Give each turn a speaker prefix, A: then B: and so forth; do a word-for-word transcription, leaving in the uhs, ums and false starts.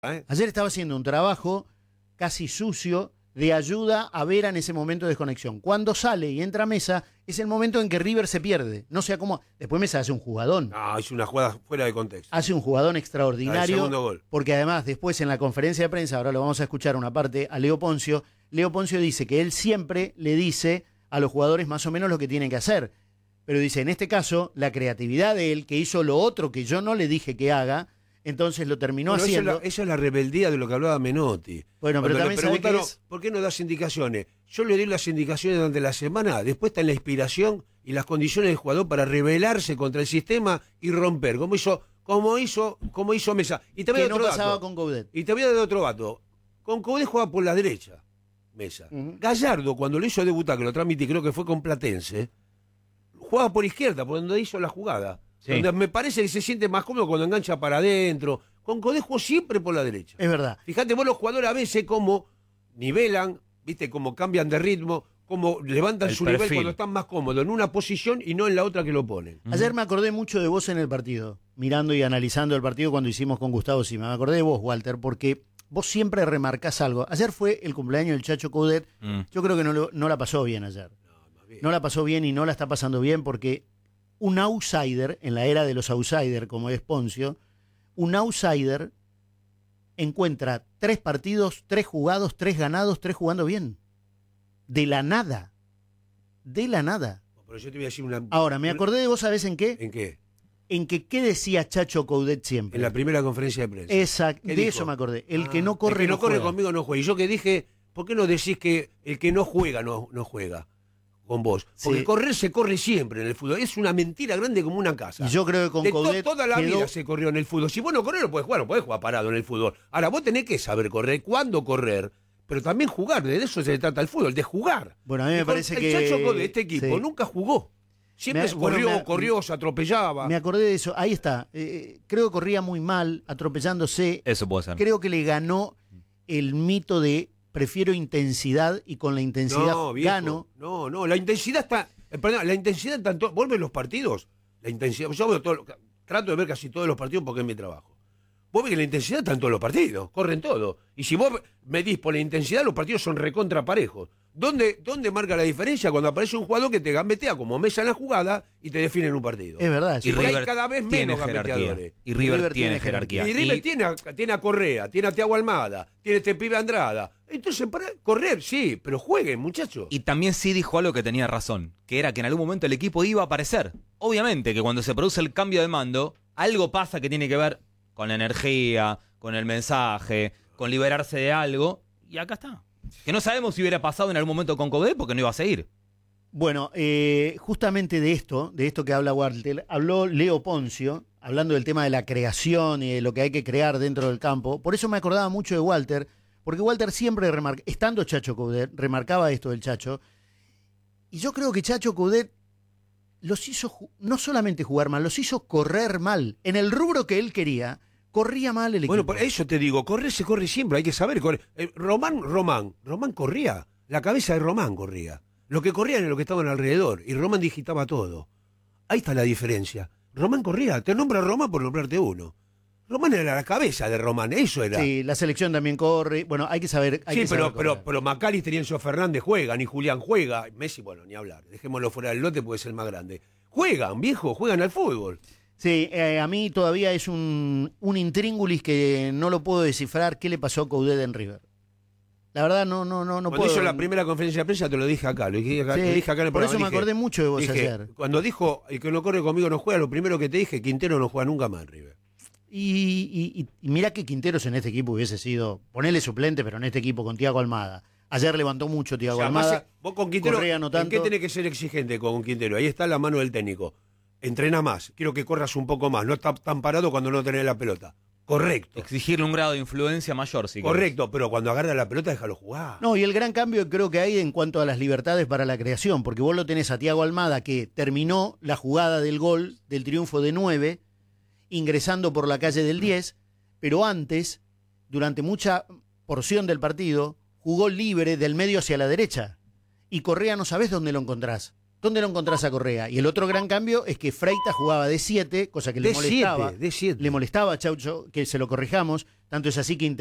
A: ¿Eh?
B: Ayer estaba haciendo un trabajo casi sucio de ayuda a Vera en ese momento de desconexión. Cuando sale y entra a Mesa, es el momento en que River se pierde. No sé cómo. Después Mesa hace un jugadón.
A: No, es una jugada fuera de contexto.
B: Hace un jugadón
A: Ah,
B: extraordinario.
A: el segundo gol.
B: Porque además, después en la conferencia de prensa, ahora lo vamos a escuchar una parte, a Leo Poncio. Leo Poncio dice que él siempre le dice a los jugadores más o menos lo que tienen que hacer. Pero dice, en este caso, la creatividad de él, que hizo lo otro que yo no le dije que haga, entonces lo terminó
A: Bueno,
B: haciendo.
A: Esa es, la, esa es la rebeldía de lo que hablaba Menotti.
B: Bueno, pero
A: Cuando
B: también
A: le
B: sabe que
A: preguntaron,
B: es...
A: ¿por qué no das indicaciones? Yo le di las indicaciones durante la semana, después está en la inspiración y las condiciones del jugador para rebelarse contra el sistema y romper, como hizo, como hizo, como hizo Mesa. Y te voy a
B: que
A: dar
B: no
A: otro
B: pasaba
A: dato.
B: con Coudet.
A: Y te voy a dar otro dato. Con Coudet juega por la derecha, Mesa.
B: Uh-huh.
A: Gallardo, cuando lo hizo debutar, que lo transmití, creo que fue con Platense, jugaba por izquierda, por donde hizo la jugada. Sí. Donde me parece que se siente más cómodo cuando engancha para adentro. Con Coudet jugó siempre por la derecha.
B: Es verdad.
A: Fíjate vos los jugadores a veces cómo nivelan, viste, cómo cambian de ritmo, cómo levantan
C: el
A: su
C: perfil.
A: nivel cuando están más cómodos en una posición y no en la otra que lo ponen.
B: Uh-huh. Ayer me acordé mucho de vos en el partido, mirando y analizando el partido cuando hicimos con Gustavo Sima. Me acordé de vos, Walter, porque vos siempre remarcás algo. Ayer fue el cumpleaños del Chacho Coudet. Mm. Yo creo que no, lo, no la pasó bien ayer. No, bien. no la pasó bien y no la está pasando bien porque un outsider, en la era de los outsiders como es Poncio, un outsider encuentra tres partidos, tres jugados, tres ganados, tres jugando bien. De la nada. De la nada.
A: Pero yo te voy a decir una...
B: Ahora, me acordé de vos, ¿sabés en qué?
A: ¿En qué?
B: En que, ¿qué decía Chacho Coudet siempre?
A: En la primera conferencia de prensa.
B: Exacto, de
A: dijo?
B: eso me acordé. El
A: ah,
B: que no corre
A: el que no,
B: no
A: corre
B: juega.
A: conmigo no juega. Y yo que dije, ¿por qué no decís que el que no juega no, no juega con vos? Porque sí. Correr se corre siempre en el fútbol. Es una mentira grande como una casa.
B: Y yo creo que con
A: de
B: Coudet
A: to, toda la
B: quedó...
A: vida se corrió en el fútbol. Si vos no corres, no podés jugar, no podés jugar parado en el fútbol. Ahora, vos tenés que saber correr, cuándo correr, pero también jugar. De eso se trata el fútbol, de jugar.
B: Bueno, a mí me parece
A: el
B: que...
A: El Chacho de este equipo sí. nunca jugó. Siempre
B: me,
A: corrió,
B: bueno, me,
A: corrió, se atropellaba.
B: Me acordé de eso. Ahí está. Eh, creo que corría muy mal, atropellándose.
C: Eso puede ser.
B: Creo que le ganó el mito de prefiero intensidad y con la intensidad
A: no, viejo,
B: gano.
A: No, no, la intensidad está... Eh, perdón, la intensidad está en todo... ¿Vos ves los partidos? La intensidad... Yo veo todo, trato de ver casi todos los partidos porque es mi trabajo. Vos ves que la intensidad está en todos los partidos, corren todo. Y si vos medís por la intensidad, los partidos son recontra parejos. ¿Dónde, ¿Dónde marca la diferencia? Cuando aparece un jugador que te gambetea como Mesa en la jugada y te define en un partido.
B: Es verdad.
A: Y River hay cada vez menos gambeteadores.
C: Y River, River tiene jerarquía.
A: Y River y... Tiene, a, tiene a Correa, tiene a Thiago Almada, tiene a este pibe Andrada. Entonces, para correr, sí, pero jueguen, muchachos.
C: Y también sí dijo algo que tenía razón, que era que en algún momento el equipo iba a aparecer. Obviamente que cuando se produce el cambio de mando, algo pasa que tiene que ver con la energía, con el mensaje, con liberarse de algo, y acá está. Que no sabemos si hubiera pasado en algún momento con Coudet porque no iba a seguir.
B: Bueno, eh, justamente de esto, de esto que habla Walter, habló Leo Poncio, hablando del tema de la creación y de lo que hay que crear dentro del campo. Por eso me acordaba mucho de Walter, porque Walter siempre, remarca, estando Chacho Coudet, remarcaba esto del Chacho, y yo creo que Chacho Coudet los hizo no solamente jugar mal, los hizo correr mal. En el rubro que él quería, corría mal el equipo.
A: Bueno, por eso te digo, correr se corre siempre, hay que saber correr. Eh, Román, Román, Román corría, la cabeza de Román corría. Lo que corría era lo que estaban alrededor, y Román digitaba todo. Ahí está la diferencia. Román corría, te nombra Román por nombrarte uno. Román era la cabeza de Román, eso era.
B: Sí, la selección también corre, bueno, hay que saber. Hay
A: sí,
B: que
A: pero,
B: saber
A: pero, pero Macalister y Enzo Fernández juegan, y Julián juega, Messi, bueno, ni hablar, dejémoslo fuera del lote, puede ser más grande. Juegan, viejo, juegan al fútbol.
B: Sí, eh, a mí todavía es un, un intríngulis que no lo puedo descifrar qué le pasó a Coudet en River. La verdad no no no no
A: cuando
B: puedo.
A: hizo la primera conferencia de prensa te lo dije acá, lo dije acá,
B: sí,
A: lo dije acá en el
B: por
A: programa.
B: eso me
A: dije,
B: acordé mucho de vos
A: dije,
B: ayer.
A: Cuando dijo el que no corre conmigo no juega, lo primero que te dije, Quintero no juega nunca más en River.
B: Y, y, y mira que Quinteros en este equipo hubiese sido, ponele suplente, pero en este equipo con Thiago Almada. Ayer levantó mucho Thiago o sea, Almada.
A: Más, vos con Quintero,
B: Correa no tanto.
A: ¿en qué tenés que ser exigente con Quintero? Ahí está la mano del técnico. Entrena más, quiero que corras un poco más, no estás tan parado cuando no tenés la pelota. Correcto.
C: Exigirle un grado de influencia mayor, sí.
A: Correcto, pero cuando agarra la pelota déjalo jugar.
B: No, y el gran cambio creo que hay en cuanto a las libertades para la creación, porque vos lo tenés a Thiago Almada que terminó la jugada del gol del triunfo de nueve, ingresando por la calle del diez, pero antes, durante mucha porción del partido, jugó libre del medio hacia la derecha. Y Correa no sabés dónde lo encontrás. ¿Dónde lo encontrás a Correa? Y el otro gran cambio es que Freitas jugaba de siete, cosa que le
A: De
B: molestaba.
A: siete, de siete.
B: Le molestaba a Chaucho que se lo corrijamos. Tanto es así que